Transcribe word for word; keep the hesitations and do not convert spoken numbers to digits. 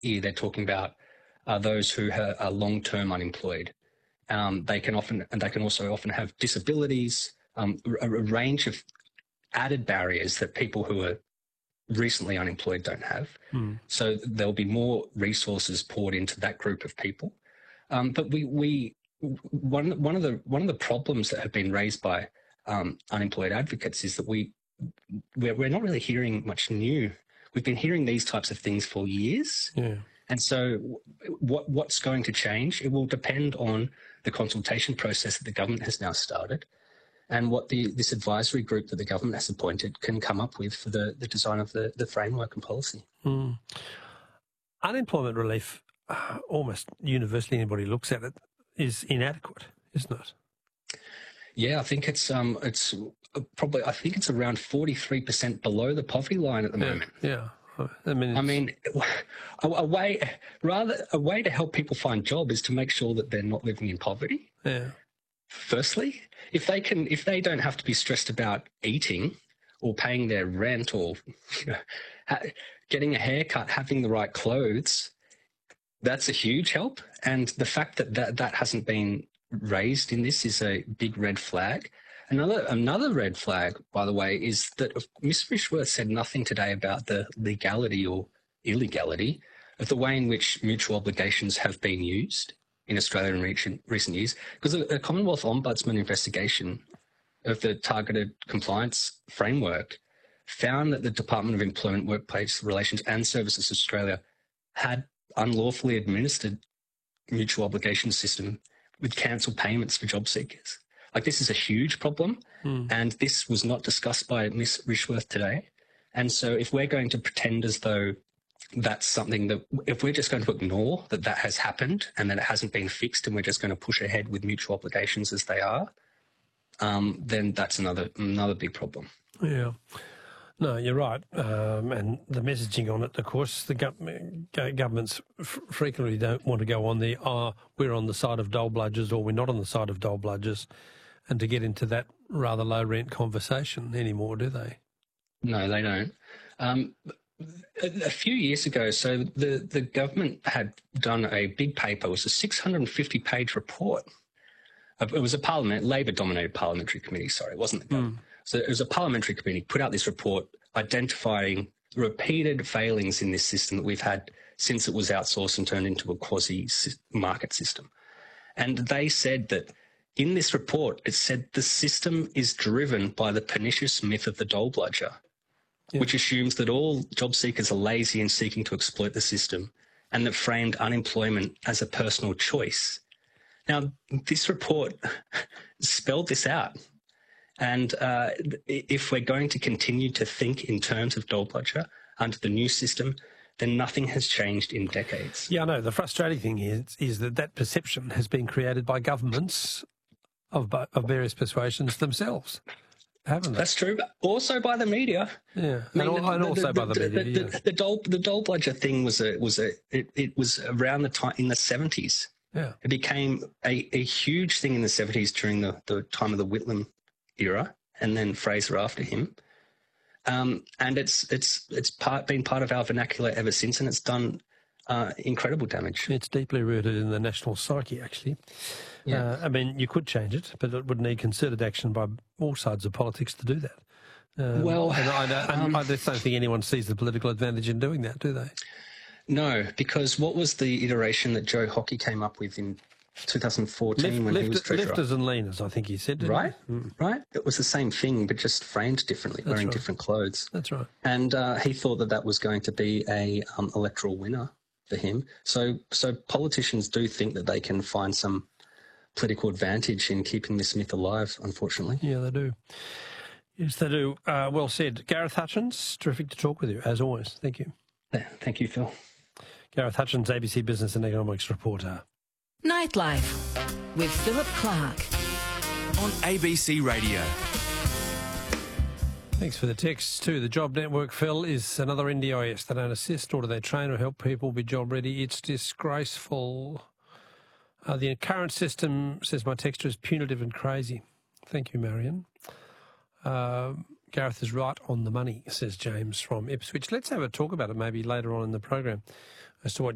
here they're talking about are those who ha- are long-term unemployed. Um, they can often, and they can also often have disabilities, um, a, a range of added barriers that people who are recently unemployed don't have. Hmm. So there'll be more resources poured into that group of people. Um, but we, we, one, one of the one of the problems that have been raised by um, unemployed advocates is that we we're, we're not really hearing much new. We've been hearing these types of things for years. Yeah. And so what what's going to change? It will depend on the consultation process that the government has now started and what the this advisory group that the government has appointed can come up with for the, the design of the, the framework and policy. Mm. Unemployment relief, uh, almost universally anybody looks at it, is inadequate, isn't it? Yeah, I think it's um it's probably I think it's around forty-three percent below the poverty line at the Yeah, moment. yeah. I mean, it's... I mean, a, a way rather a way to help people find jobs is to make sure that they're not living in poverty. Yeah. Firstly, if they can, if they don't have to be stressed about eating or paying their rent or you know, ha- getting a haircut, having the right clothes, that's a huge help. And the fact that that, that hasn't been raised in this is a big red flag. Another another red flag, by the way, is that Miz Rishworth said nothing today about the legality or illegality of the way in which mutual obligations have been used in Australia in recent, recent years. Because a, a Commonwealth Ombudsman investigation of the targeted compliance framework found that the Department of Employment, Workplace Relations and Services Australia had unlawfully administered mutual obligation system with cancelled payments for job seekers. Like, this is a huge problem, mm. and this was not discussed by Miz Rishworth today. And so if we're going to pretend as though that's something that, if we're just going to ignore that that has happened and that it hasn't been fixed and we're just going to push ahead with mutual obligations as they are, um, then that's another another big problem. Yeah. No, you're right. Um, and the messaging on it, of course, the gov- governments f- frequently don't want to go on the, oh, we're on the side of dole bludgers or we're not on the side of dole bludgers, and to get into that rather low rent conversation anymore, do they? No, they don't. Um, a, a few years ago, so the, the government had done a big paper. It was a six hundred fifty page report. It was a parliament, Labor-dominated parliamentary committee, sorry, it wasn't the government. Mm. So it was a parliamentary committee, put out this report identifying repeated failings in this system that we've had since it was outsourced and turned into a quasi-market system. And they said that in this report, it said the system is driven by the pernicious myth of the dole bludger, yeah. which assumes that all job seekers are lazy and seeking to exploit the system, and that framed unemployment as a personal choice. Now, this report spelled this out. And uh, if we're going to continue to think in terms of dole bludger under the new system, then nothing has changed in decades. Yeah, I know. The frustrating thing is, is that that perception has been created by governments of, of various persuasions themselves, haven't they? That's true, but also by the media. Yeah, I mean, and, the, and also the, by the, the media. The, yeah. the, the dole the dole bludger thing was a was a it, it was around the time in the seventies. Yeah, it became a, a huge thing in the seventies during the, the time of the Whitlam era, and then Fraser after him. Um, and it's it's it's part, been part of our vernacular ever since, and it's done uh, incredible damage. It's deeply rooted in the national psyche, actually. Yeah. Uh, I mean, you could change it, but it would need concerted action by all sides of politics to do that. Um, well, and I, and um, I just don't think anyone sees the political advantage in doing that, do they? No, because what was the iteration that Joe Hockey came up with in two thousand fourteen Lift, when lift, he was treasurer? Lifters and leaners, I think he said, didn't right? he? Mm. Right? It was the same thing, but just framed differently, That's wearing right. different clothes. That's right. And uh, he thought that that was going to be a um, electoral winner for him. So, so politicians do think that they can find some political advantage in keeping this myth alive, unfortunately. Yeah, they do. Yes, they do. Uh, well said. Gareth Hutchins, terrific to talk with you, as always. Thank you. Thank you, Phil. Gareth Hutchins, A B C Business and Economics reporter. Nightlife with Philip Clark on A B C Radio. Thanks for the text too. The Job Network, Phil, is another N D I S. They don't assist or do they train or help people be job ready. It's disgraceful. Uh, the current system, says my texter, is punitive and crazy. Thank you, Marion. Uh, Gareth is right on the money, says James from Ipswich. Let's have a talk about it maybe later on in the program as to what